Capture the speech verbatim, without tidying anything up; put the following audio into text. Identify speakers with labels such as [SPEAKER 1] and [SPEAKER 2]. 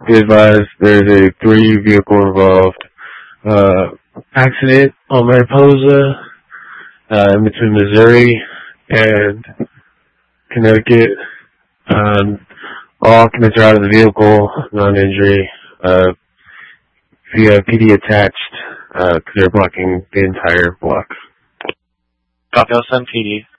[SPEAKER 1] Be advised, there's a three vehicle involved uh, accident on Mariposa uh, in between Missouri and Connecticut. Um, all occupants are out of the vehicle, non-injury. Uh, if you have P D attached, uh, 'cause they're blocking the entire block.
[SPEAKER 2] Copy, I'll send P D.